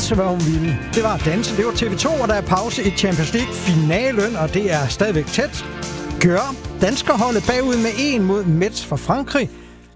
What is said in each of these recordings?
danse, hvad hun ville. Det var at danse, det var TV2, og der er pause i Champions League-finalen, og det er stadigvæk tæt. Gør danskerholdet bagud med 1 mod Metz fra Frankrig.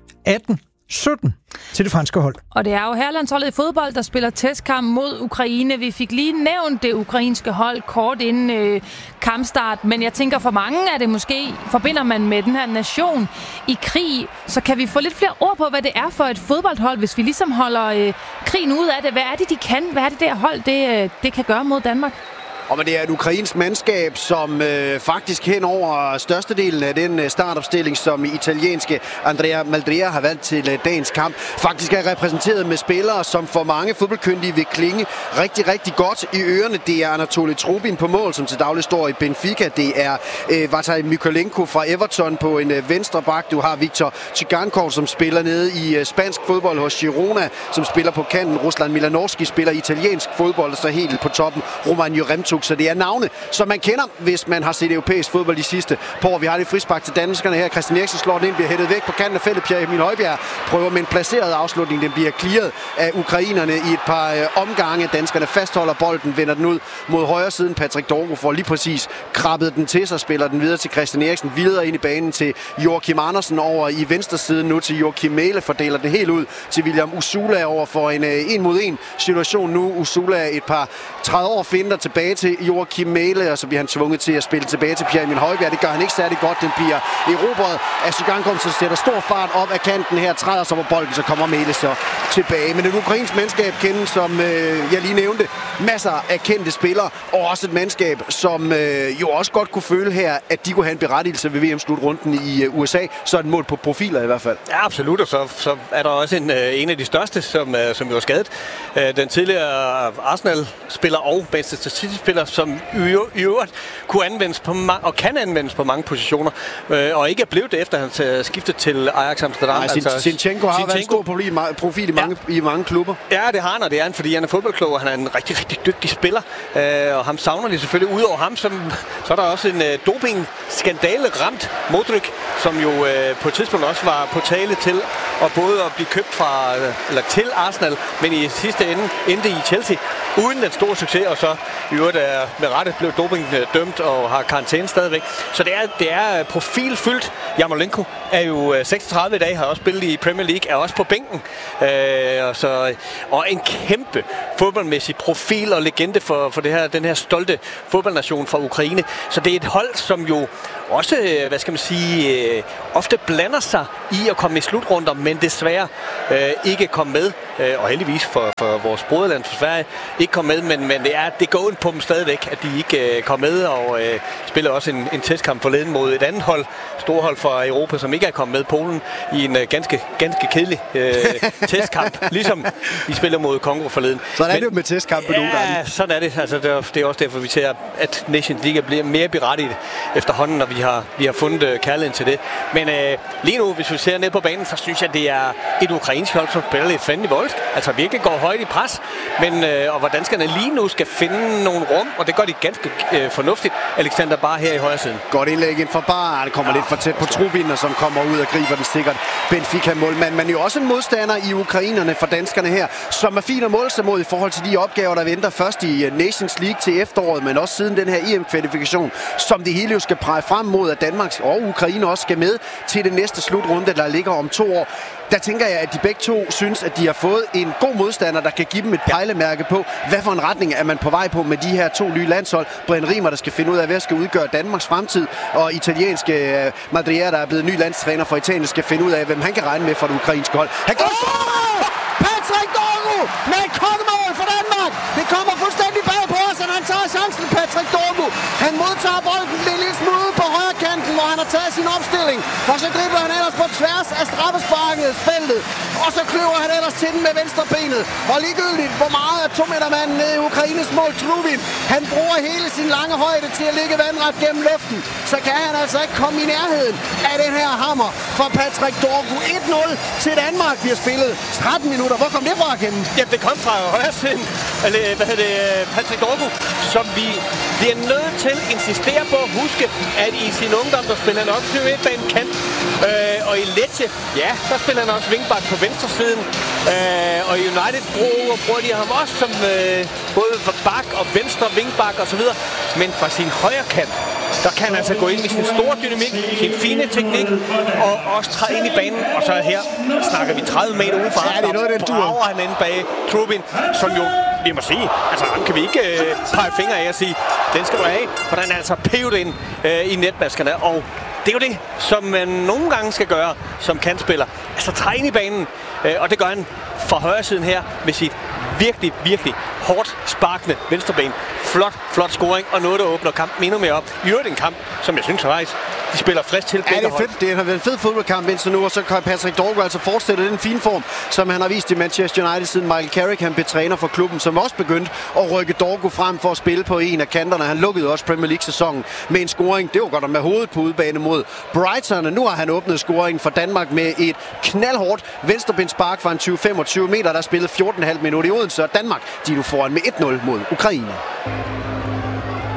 18-17 til det franske hold. Og det er jo herrelandsholdet i fodbold, der spiller testkamp mod Ukraine. Vi fik lige nævnt det ukrainske hold kort inden kampstart, men jeg tænker, for mange er det måske, forbinder man med den her nation i krig, så kan vi få lidt flere ord på, hvad det er for et fodboldhold, hvis vi ligesom holder krigen ud af det. Hvad er det, de kan? Hvad er det der hold, det kan gøre mod Danmark? Og det er et ukrainsk mandskab, som faktisk hen over størstedelen af den startopstilling, som italienske Andrea Maldria har valgt til dagens kamp, faktisk er repræsenteret med spillere, som for mange fodboldkyndige vil klinge rigtig, rigtig godt i ørerne. Det er Anatoly Trubin på mål, som til daglig står i Benfica. Det er Vataj Mykolenko fra Everton på en venstre bak. Du har Viktor Tsygankov, som spiller nede i spansk fodbold hos Girona, som spiller på kanten. Ruslan Milanovski spiller italiensk fodbold, og så helt på toppen Roman Juremczuk. Så det er navne, som man kender, hvis man har set europæisk fodbold de sidste par år. Vi har det frispark til danskerne her. Christian Eriksen slår den ind, bliver hættet væk på kanten af feltet. Pierre Emil Højbjerg prøver med en placeret afslutning. Den bliver clearet af ukrainerne i et par omgange. Danskerne fastholder bolden, vender den ud mod højre siden. Patrick Dorgo får lige præcis krabbet den til sig, spiller den videre til Christian Eriksen, videre ind i banen til Joachim Andersen over i venstre side, nu til Joachim Mæhle, fordeler den helt ud til William Usula over for en 1-mod-1 situation nu. Usula et par 30 år finder tilbage til Joachim Mæhle, og så bliver han tvunget til at spille tilbage til Pierre Emil Højbjerg. Det gør han ikke særlig godt. Den bliver erobret af Tsygankov, så sætter stor fart op af kanten her, træder sig på bolden, så kommer Mæhle så tilbage. Men et ukrainsk mandskab kendt, som jeg lige nævnte, masser af kendte spillere, og også et mandskab, som jo også godt kunne føle her, at de kunne have en berettigelse ved VM-slutrunden i USA. Så et mål på profiler i hvert fald. Ja, absolut, og så er der også en af de største, som jo er skadet. Den tidligere Arsenal-spiller og Manchester City-spiller, som i øvrigt kunne anvendes på og kan anvendes på mange positioner, og ikke er blevet det, efter han skiftet til Ajax Amsterdam. Nej, Zinchenko har været en stor profil i mange klubber. Ja, det har han, og det er han, fordi han er fodboldklog, og han er en rigtig, rigtig dygtig spiller. Og ham savner de selvfølgelig. Udover ham, så er der også en doping-skandale ramt Modric, som jo på et tidspunkt også var på tale til både at blive købt til Arsenal, men i sidste ende endte i Chelsea uden den store succes, og så i øvrigt med rette blev doping dømt og har karantæne stadigvæk. Så det er profilfyldt. Yarmolenko er jo 36 i dag, har også spillet i Premier League, er også på bænken. Og en kæmpe fodboldmæssig profil og legende for den her stolte fodboldnation fra Ukraine. Så det er et hold, som jo også, ofte blander sig i at komme i slutrunder, men desværre ikke komme med. Og heldigvis for vores broderland, for Sverige, ikke komme med, men det går ondt på dem stadigvæk, at de ikke kom med, og spiller også en testkamp forleden mod et andet hold, storhold fra Europa, som ikke er kommet med, Polen, i en ganske kedelig testkamp, ligesom vi spiller mod Kongo forleden. Sådan er det jo med testkampe nogle gange. Ja, sådan er det. Altså, det er også derfor, vi ser, at Nations League bliver mere berettiget efterhånden, når vi har fundet kærligheden til det. Men lige nu, hvis vi ser ned på banen, så synes jeg, det er et ukrainsk hold, som spiller lidt fandelig voldsk. Altså virkelig går højt i pres, og hvor danskerne lige nu skal finde nogle rum, og det gør de ganske fornuftigt. Alexander Bar her i højre siden. Godt indlæg ind fra Bar. Det kommer lidt for tæt på Trubin, som kommer ud og griber den sikkert. Benfica-målmand, men jo også en modstander i ukrainerne for danskerne her, som er fint at måle sig mod i forhold til de opgaver, der venter først i Nations League til efteråret, men også siden den her EM-kvalifikation, som det hele jo skal pege frem mod, at Danmark og Ukraine også skal med til den næste slutrunde, der ligger om 2 år. Der tænker jeg, at de begge to synes, at de har fået en god modstander, der kan give dem et pejlemærke på, hvad for en retning er man på vej på med de her 2 nye landshold. Brian Riemer, der skal finde ud af, hvad skal udgøre Danmarks fremtid, og italienske Madrier, der er blevet ny landstræner for Italien, skal finde ud af, hvem han kan regne med for det ukrainske hold. Han går Patrick Dorgo med et kongemål for Danmark! Det kommer fuldstændig bag på os, og han tager chancen, Patrick Dorgo. Han modtager bolden lidt lille smule på højre kanten, hvor han har taget sin omstilling, og så dribler han ellers på tværs af straffesparkets feltet, og så kløver han ellers til den med venstre benet. Og ligegyldigt, hvor meget af 2-metermanden nede i Ukraines mål, Trubin, han bruger hele sin lange højde til at ligge vandret gennem luften, så kan han altså ikke komme i nærheden af den her hammer for Patrick Dorgo. 1-0 til Danmark. Vi har spillet 13 minutter. Hvor kom det fra, Ken? Jamen, det kom fra højre siden. Patrick Dorgo, som vi bliver nødt til at insistere på at huske, at i sin ungdom, der spiller han op til midtbanen kant. Og Og i Lecce, ja, der spiller han også wingback på venstre siden. Og i United bruger de ham også som både bak og venstre wingback og så videre. Men fra sin højre kant, der kan han altså gå ind med sin store dynamik, sin fine teknik, og også træde ind i banen. Og så her snakker vi 30 meter ude fra ham, brager han inde bag Trubin, som jo, vi må sige, altså ham kan vi ikke pege fingre af og sige, den skal du have, for den er altså pevet ind i netmaskerne. Og det er jo det, som man nogle gange skal gøre som kantspiller. Altså træde ind i banen, og det gør han fra højre siden her med sit virkelig, virkelig hårdt sparkende venstreben. Flot scoring, og noget, der åbner kampen endnu mere op. I øvrigt en kamp, som jeg synes faktisk, de spiller frisk til. Ja, det er fedt. Det har været en fed fodboldkamp indtil nu, og så kan Patrick Dorgu altså fortsætte den fine form, som han har vist i Manchester United siden Michael Carrick, han blev træner for klubben, som også begyndte at rykke Dorgu frem for at spille på en af kanterne. Han lukkede også Premier League-sæsonen med en scoring. Det var godt med hovedet på udebane mod Brighton. Nu har han åbnet scoringen for Danmark med et knaldhårdt venstrebenspark fra en 20-25 meter, der spillede 14,5 minutter i Odense, og Danmark, de er nu foran med 1-0 mod Ukraine.